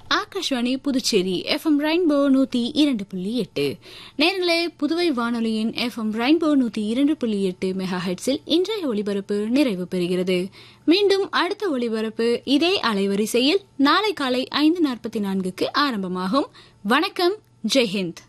Akashvani Puducherry FM rainbow 102.8. நேர்களே, புதுவை வானொலியின் FM rainbow 102.8 mega ஹெர்ட்ஸில் இன்றைய ஒலிபரப்பு நிறைவு பெறுகிறது. மீண்டும் அடுத்த ஒலிபரப்பு இதே அலைவரிசையில் நாளை காலை 5:44க்கு ஆரம்பமாகும். வணக்கம், ஜெய்ஹிந்த்.